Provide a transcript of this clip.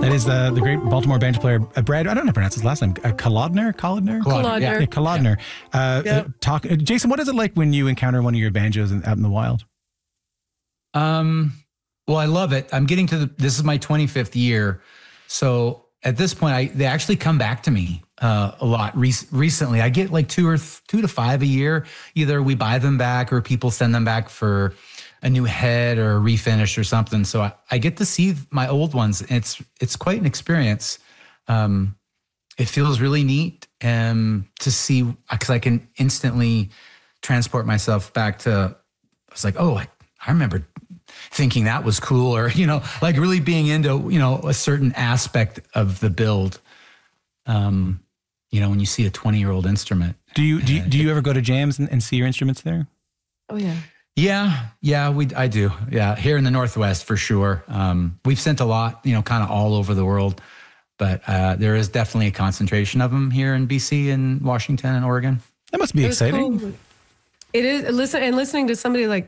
That is the great Baltimore banjo player, Brad, I don't know how to pronounce his last name, Kolodner? Kolodner. Yeah, Kolodner. Jason, what is it like when you encounter one of your banjos out in the wild? Well, I love it. I'm getting to this is my 25th year. So at this point, they actually come back to me a lot. Recently, I get like 2 to 5 a year. Either we buy them back or people send them back for a new head or a refinish or something. So I get to see my old ones. It's quite an experience. It feels really neat to see, because I can instantly transport myself back to, I was like, oh, I remember thinking that was cool, or, like really being into, a certain aspect of the build. When you see a 20-year-old instrument. Do you ever go to jams and see your instruments there? Oh, yeah. Yeah, I do. Yeah, here in the Northwest for sure. We've sent a lot, kind of all over the world, but there is definitely a concentration of them here in BC and Washington and Oregon. That must be exciting. Cool. It is. Listening to somebody like